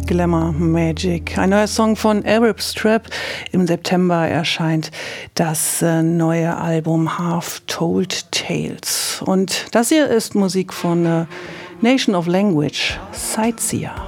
Glamour Magic. Ein neuer Song von Arab Strap. Im September erscheint das neue Album Half Told Tales. Und das hier ist Musik von Nation of Language, Sightseer.